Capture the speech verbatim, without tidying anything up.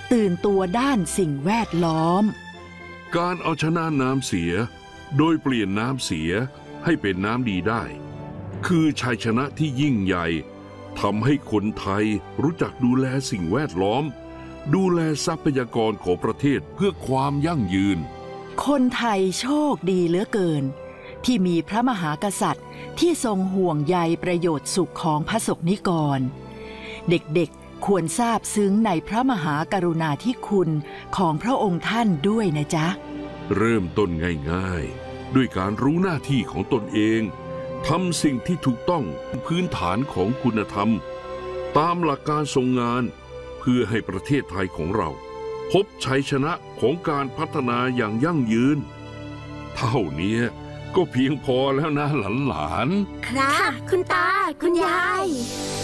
ตื่นตัวด้านสิ่งแวดล้อมการเอาชนะน้ำเสียโดยเปลี่ยนน้ำเสียให้เป็นน้ำดีได้คือชัยชนะที่ยิ่งใหญ่ทำให้คนไทยรู้จักดูแลสิ่งแวดล้อมดูแลทรัพยากรของประเทศเพื่อความยั่งยืนคนไทยโชคดีเหลือเกินที่มีพระมหากษัตริย์ที่ทรงห่วงใยประโยชน์สุขของพระสงฆ์นิกรเด็กๆควรทราบซึ้งในพระมหากรุณาธิคุณของพระองค์ท่านด้วยนะจ๊ะเริ่มต้นง่ายๆด้วยการรู้หน้าที่ของตนเองทำสิ่งที่ถูกต้องพื้นฐานของคุณธรรมตามหลักการทรงงานเพื่อให้ประเทศไทยของเราพบชัยชนะของการพัฒนาอย่างยั่งยืนเท่านี้ก็เพียงพอแล้วนะหลานๆครับคุณตาคุณยาย